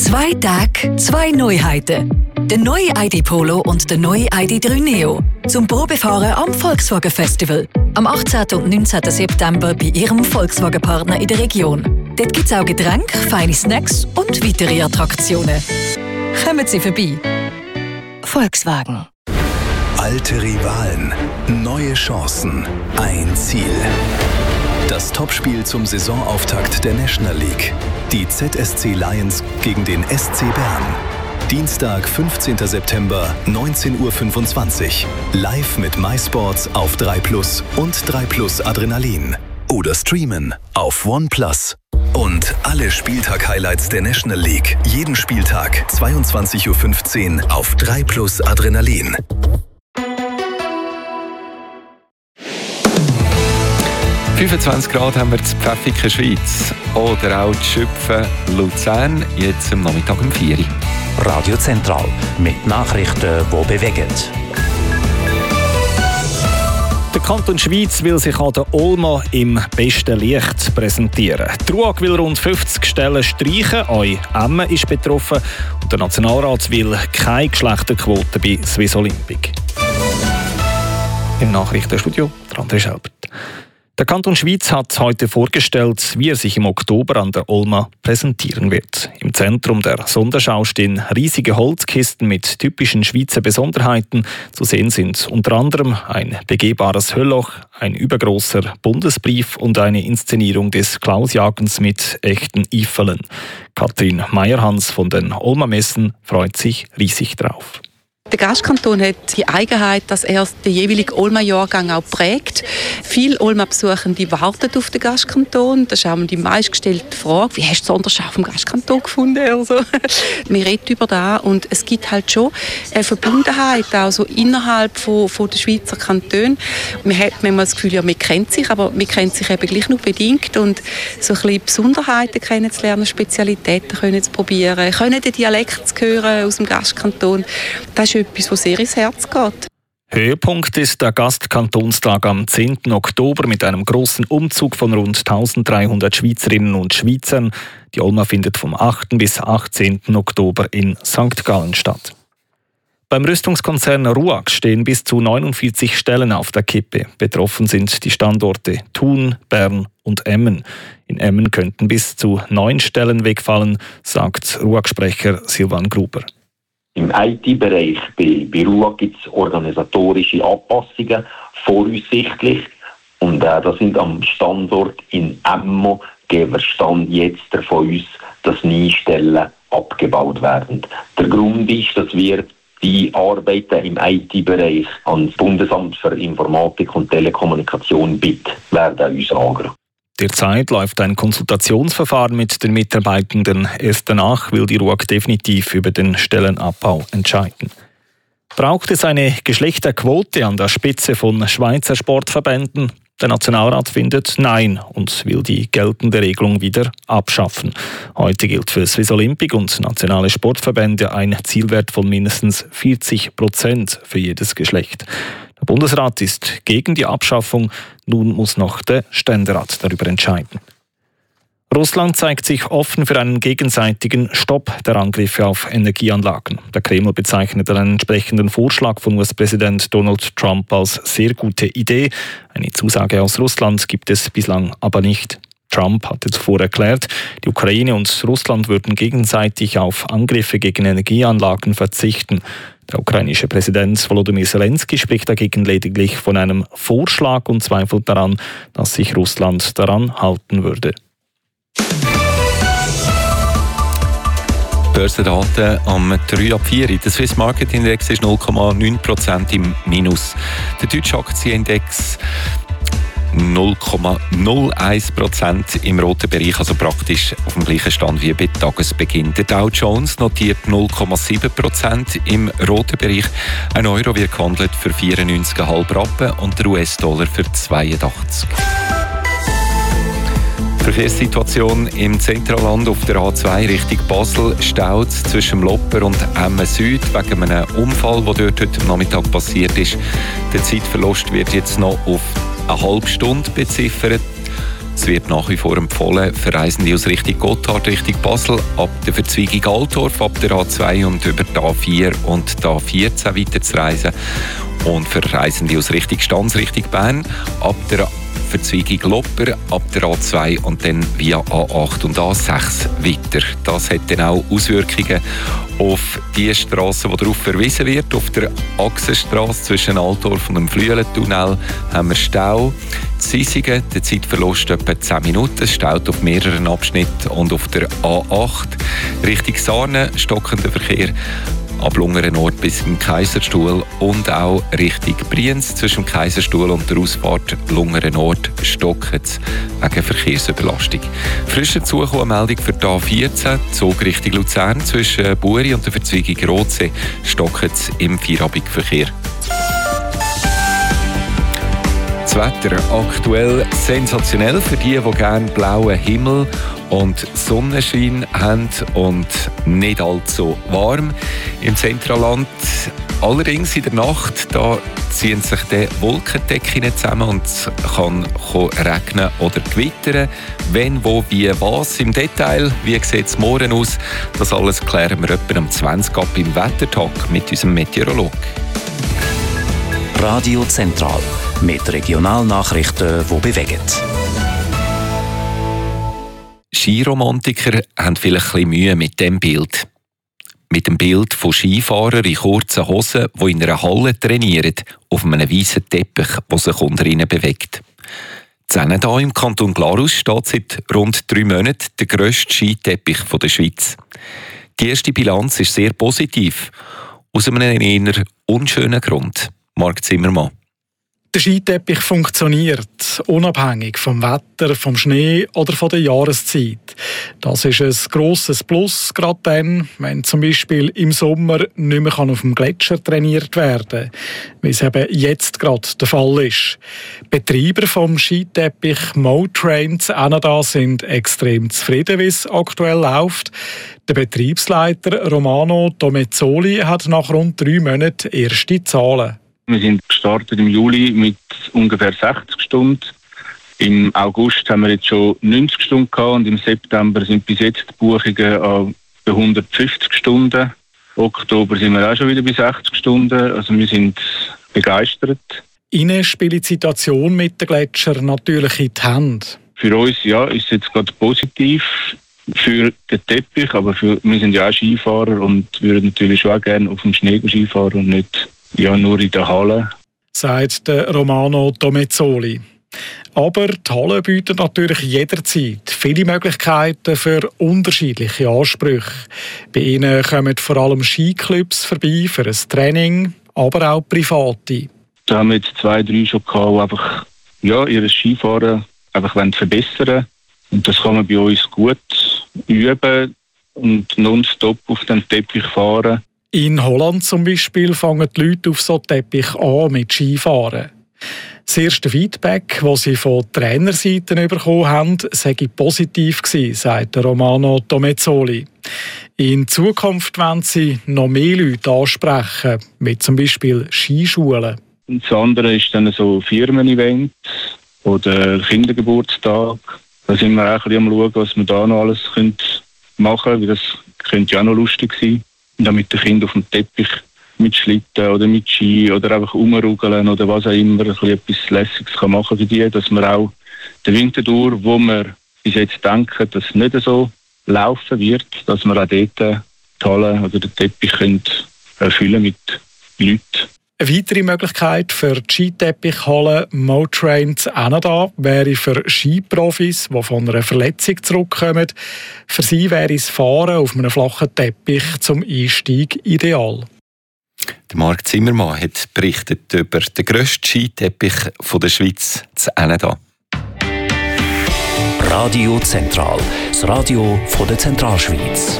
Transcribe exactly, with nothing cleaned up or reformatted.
Zwei Tage, zwei Neuheiten. Der neue I D Polo und der neue I D drei Neo. Zum Probefahren am Volkswagen Festival. Am achtzehnten und neunzehnten September bei Ihrem Volkswagen-Partner in der Region. Dort gibt es auch Getränke, feine Snacks und weitere Attraktionen. Kommen Sie vorbei. Volkswagen. Alte Rivalen, neue Chancen, ein Ziel. Das Topspiel zum Saisonauftakt der National League. Die Z S C Lions gegen den S C Bern. Dienstag, fünfzehnten September, neunzehn Uhr fünfundzwanzig. Live mit MySports auf drei Plus und drei Plus Adrenalin. Oder streamen auf OnePlus. Und alle Spieltag-Highlights der National League. Jeden Spieltag, zweiundzwanzig Uhr fünfzehn auf drei Plus Adrenalin. fünfundzwanzig Grad haben wir in Pfäffiken, Schweiz. Oder auch die Schüpfen, Luzern, jetzt am Nachmittag um vier Uhr. Radio Zentral mit Nachrichten, die bewegen. Der Kanton Schweiz will sich an der Olma im besten Licht präsentieren. Die R U A G will rund fünfzig Stellen streichen, auch Emmen ist betroffen und der Nationalrat will keine Geschlechterquote bei Swiss Olympic. Im Nachrichtenstudio André Schelbert. Der Kanton Schweiz hat heute vorgestellt, wie er sich im Oktober an der Olma präsentieren wird. Im Zentrum der Sonderschau stehen riesige Holzkisten mit typischen Schweizer Besonderheiten. Zu sehen sind unter anderem ein begehbares Höllloch, ein übergroßer Bundesbrief und eine Inszenierung des Klausjagens mit echten Eiffeln. Kathrin Meyerhans von den Olma-Messen freut sich riesig drauf. Der Gastkanton hat die Eigenheit, dass er den jeweiligen Olma-Jahrgang auch prägt. Viele Olma-Besuchende warten auf den Gastkanton. Das ist auch die meistgestellte Frage, wie hast du Sonderschau auf dem Gastkanton gefunden? Also, wir reden über das und es gibt halt schon eine Verbundenheit auch so innerhalb von, von der Schweizer Kantone. Man hat manchmal das Gefühl, ja, man kennt sich, aber man kennt sich eben gleich nur bedingt. Und so ein bisschen Besonderheiten kennenzulernen, Spezialitäten können zu probieren, können den Dialekt zu hören aus dem Gastkanton. Das ist etwas, was sehr ins Herz geht. Höhepunkt ist der Gastkantonstag am zehnten Oktober mit einem grossen Umzug von rund eintausenddreihundert Schweizerinnen und Schweizern. Die Olma findet vom achten bis achtzehnten Oktober in Sankt Gallen statt. Beim Rüstungskonzern R U A G stehen bis zu neunundvierzig Stellen auf der Kippe. Betroffen sind die Standorte Thun, Bern und Emmen. In Emmen könnten bis zu neun Stellen wegfallen, sagt R U A G-Sprecher Silvan Gruber. Im I T-Bereich bei, bei R U A G gibt es organisatorische Anpassungen, voraussichtlich. Und äh, das sind am Standort in Emmo, geben wir Stand jetzt davon aus, dass neue Stellen abgebaut werden. Der Grund ist, dass wir die Arbeiten im I T-Bereich an das Bundesamt für Informatik und Telekommunikation B I T werden uns lagern. Derzeit läuft ein Konsultationsverfahren mit den Mitarbeitenden. Erst danach will die R U A G definitiv über den Stellenabbau entscheiden. Braucht es eine Geschlechterquote an der Spitze von Schweizer Sportverbänden? Der Nationalrat findet Nein und will die geltende Regelung wieder abschaffen. Heute gilt für Swiss Olympic und nationale Sportverbände ein Zielwert von mindestens vierzig Prozent für jedes Geschlecht. Der Bundesrat ist gegen die Abschaffung, nun muss noch der Ständerat darüber entscheiden. Russland zeigt sich offen für einen gegenseitigen Stopp der Angriffe auf Energieanlagen. Der Kreml bezeichnet einen entsprechenden Vorschlag von U S-Präsident Donald Trump als sehr gute Idee. Eine Zusage aus Russland gibt es bislang aber nicht. Trump hatte zuvor erklärt, die Ukraine und Russland würden gegenseitig auf Angriffe gegen Energieanlagen verzichten. Der ukrainische Präsident Volodymyr Zelensky spricht dagegen lediglich von einem Vorschlag und zweifelt daran, dass sich Russland daran halten würde. Börsendaten am drei ab vier. Der Swiss Market Index ist null Komma neun Prozent im Minus. Der deutsche Aktienindex null Komma null eins Prozent im roten Bereich, also praktisch auf dem gleichen Stand wie bei Tagesbeginn. Der Dow Jones notiert null Komma sieben Prozent im roten Bereich. Ein Euro wird gehandelt für vierundneunzig Komma fünf Rappen und der U S-Dollar für zweiundachtzig. Verkehrssituation im Zentralland auf der A zwei Richtung Basel staut zwischen Lopper und Emmen Süd wegen einem Unfall, der dort heute Nachmittag passiert ist. Der Zeitverlust wird jetzt noch auf eine halbe Stunde beziffert. Es wird nach wie vor empfohlen, für Reisende aus Richtung Gotthard, Richtung Basel, ab der Verzweigung Altdorf, ab der A zwei und über die A vier und die A vierzehn weiterzureisen. Und für Reisende aus Richtung Stans, Richtung Bern, ab der Verzweigung Lopper, ab der A zwei und dann via A acht und A sechs weiter. Das hat dann auch Auswirkungen auf die Strasse, die darauf verwiesen wird. Auf der Achsenstrasse zwischen Altdorf und dem Flüelentunnel haben wir Stau. Zisingen, der Zeitverlust etwa zehn Minuten, es staut auf mehreren Abschnitten. Und auf der A acht Richtung Sarne stockender Verkehr ab Lungerenort bis zum Kaiserstuhl und auch Richtung Brienz zwischen dem Kaiserstuhl und der Ausfahrt Lungerenort stocken es wegen Verkehrsüberlastung. Frisch dazu eine Meldung für die A vierzehn, Zug Richtung Luzern zwischen Buri und der Verzweigung Rotsee stocken es im Feierabendverkehr. Das Wetter aktuell sensationell für die, die gerne blauen Himmel und Sonnenschein haben und nicht allzu warm im Zentralland. Allerdings in der Nacht da ziehen sich die Wolkendecken zusammen und es kann regnen oder gewittern. Wenn, wo, wie, was im Detail, wie sieht es morgen aus, das alles klären wir etwa um zwanzig ab im Wettertag mit unserem Meteorologen. Radio Zentral mit Regionalnachrichten, die bewegen. Skiromantiker haben vielleicht ein bisschen Mühe mit dem Bild. Mit dem Bild von Skifahrern in kurzen Hosen, die in einer Halle trainieren, auf einem weißen Teppich, der sich unter ihnen bewegt. In hier im Kanton Glarus steht seit rund drei Monaten der grösste Skiteppich der Schweiz. Die erste Bilanz ist sehr positiv, aus einem eher unschönen Grund. Marc Zimmermann. Der Skiteppich funktioniert, unabhängig vom Wetter, vom Schnee oder von der Jahreszeit. Das ist ein grosses Plus, gerade dann, wenn zum Beispiel im Sommer nicht mehr auf dem Gletscher trainiert werden kann, wie es eben jetzt gerade der Fall ist. Betreiber vom Skiteppich Motrain zu Kanada sind extrem zufrieden, wie es aktuell läuft. Der Betriebsleiter Romano Tomezzoli hat nach rund drei Monaten erste Zahlen. Wir sind gestartet im Juli mit ungefähr sechzig Stunden. Im August haben wir jetzt schon neunzig Stunden gehabt und im September sind bis jetzt die Buchungen an hundertfünfzig Stunden. Im Oktober sind wir auch schon wieder bei sechzig Stunden. Also wir sind begeistert. Ihnen spielt die Situation mit den Gletschern natürlich in die Hände. Für uns ja, ist es jetzt gerade positiv für den Teppich, aber für, wir sind ja auch Skifahrer und würden natürlich schon auch gerne auf dem Schnee Skifahren und nicht ja, nur in der Halle, sagt der Romano Tomezzoli. Aber die Halle bietet natürlich jederzeit viele Möglichkeiten für unterschiedliche Ansprüche. Bei ihnen kommen vor allem Skiclubs vorbei für ein Training, aber auch Private. Da haben wir jetzt zwei, drei schon gehabt, die einfach ja, ihr Skifahren einfach verbessern wollen. Und das kann man bei uns gut üben und nonstop auf dem Teppich fahren. In Holland zum Beispiel fangen die Leute auf so Teppich an mit Skifahren. Das erste Feedback, das sie von Trainerseiten bekommen haben, sei positiv gewesen, sagt Romano Tomezzoli. In Zukunft wollen sie noch mehr Leute ansprechen, wie zum Beispiel Skischulen. Das andere ist dann so Firmen-Event oder Kindergeburtstag. Da sind wir auch ein bisschen am schauen, was wir da noch alles machen können, weil das könnte ja auch noch lustig sein. Und auch mit den Kindern auf dem Teppich mit Schlitten oder mit Ski oder einfach rumrugeln oder was auch immer, ein bisschen etwas Lässiges kann machen für die, dass wir auch den Winter durch, wo wir bis jetzt denken, dass es nicht so laufen wird, dass wir auch dort die Halle oder den Teppich können erfüllen mit Leuten. Eine weitere Möglichkeit für die Skiteppichhalle Motrain zu Kanada wäre für Skiprofis, die von einer Verletzung zurückkommen. Für sie wäre das Fahren auf einem flachen Teppich zum Einstieg ideal. Der Marc Zimmermann hat berichtet über den grössten Skiteppich der Schweiz zu Kanada. Radio Zentral, das Radio von der Zentralschweiz.